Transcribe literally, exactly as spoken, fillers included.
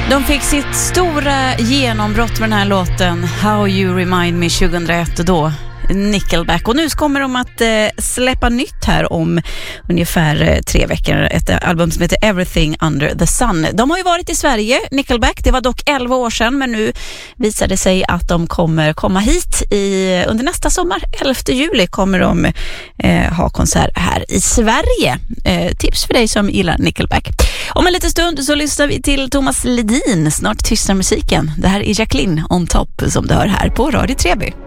De fick sitt stora genombrott med den här låten How You Remind Me tjugohundraett då. Nickelback. Och nu kommer de att eh, släppa nytt här om ungefär eh, tre veckor. Ett album som heter Everything Under the Sun. De har ju varit i Sverige, Nickelback. Det var dock elva år sedan, men nu visar det sig att de kommer komma hit i, under nästa sommar. elfte juli kommer de eh, ha konsert här i Sverige. Eh, tips för dig som gillar Nickelback. Om en liten stund så lyssnar vi till Thomas Ledin. Snart tystnar musiken. Det här är Jacqueline on top som du hör här på Radio Treby.